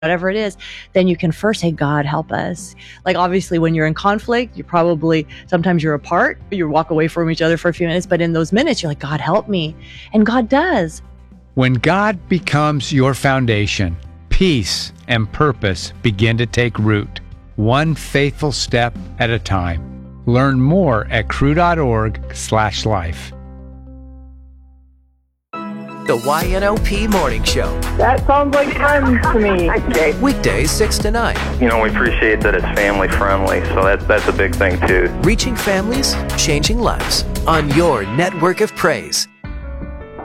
whatever it is, then you can first say, God, help us. Like, obviously, when you're in conflict, sometimes you're apart, you walk away from each other for a few minutes, but in those minutes, you're like, God, help me. And God does. When God becomes your foundation, peace and purpose begin to take root, one faithful step at a time. Learn more at cru.org/life. The YNOP Morning Show. That sounds like fun to me. Weekdays 6 to 9. We appreciate that it's family friendly, so that's a big thing too. Reaching families, changing lives on your network of praise.